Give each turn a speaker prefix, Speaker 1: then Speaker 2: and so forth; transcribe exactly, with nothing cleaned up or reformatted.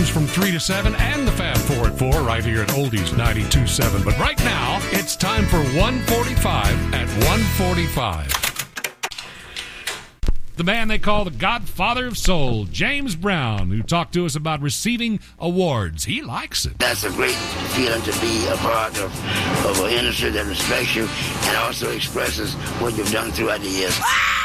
Speaker 1: Oldies from three to seven and the Fab four at four right here at Oldies ninety-two point seven. But right now, it's time for one forty-five at one forty-five. The man they call the Godfather of Soul, James Brown, who talked to us about receiving awards. He likes it.
Speaker 2: That's a great feeling to be a part of, of an industry that respects you and also expresses what you've done throughout the years.